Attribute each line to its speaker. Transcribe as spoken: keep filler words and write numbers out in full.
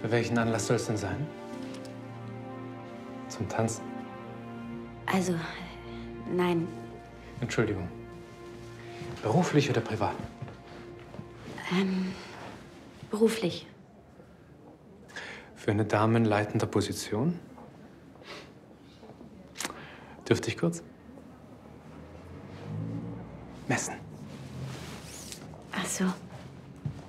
Speaker 1: Für welchen Anlass soll es denn sein? Zum Tanzen?
Speaker 2: Also, nein.
Speaker 1: Entschuldigung. Beruflich oder privat?
Speaker 2: Ähm, beruflich.
Speaker 1: Für eine Dame in leitender Position? Dürfte ich kurz? Messen.
Speaker 2: Ach so.